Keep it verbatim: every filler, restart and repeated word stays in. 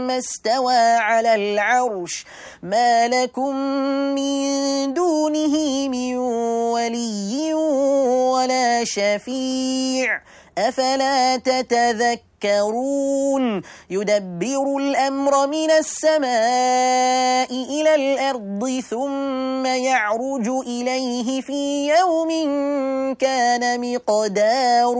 ثم استوى على العرش ما لكم من دونه من ولي ولا شفيع أفلا تتذكرون يدبر الأمر من السماء إلى الأرض ثم يعرج إليه في يوم كان مقداره